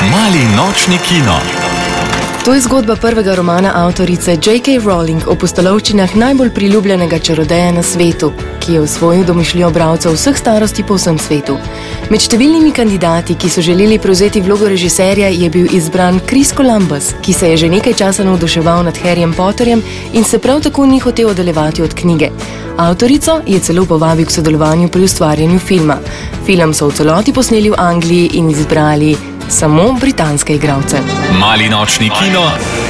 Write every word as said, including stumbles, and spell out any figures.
Mali nočni kino. To je zgodba prvega romana avtorice J K Rowling o pustolovščinah najbolj priljubljenega čarodeja na svetu, ki je osvojil domišljijo bralcev vseh starosti po vsem svetu. Med številnimi kandidati, ki so želeli prevzeti vlogo režiserja, je bil izbran Chris Columbus, ki se je že nekaj časa navduševal nad Harryjem Potterjem in se prav tako ni hotel oddaljevati od knjige. Avtorico je celo povabil k sodelovanju pri ustvarjanju filma. Film so v celoti posneli v Angliji in izbrali samo britanske igralce. Mali nočni kino.